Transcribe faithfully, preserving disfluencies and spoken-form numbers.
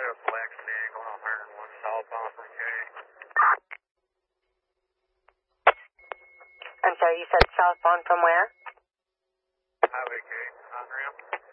a black snake on one oh one southbound from K. I'm sorry, you said southbound from where? Highway K, on ramp.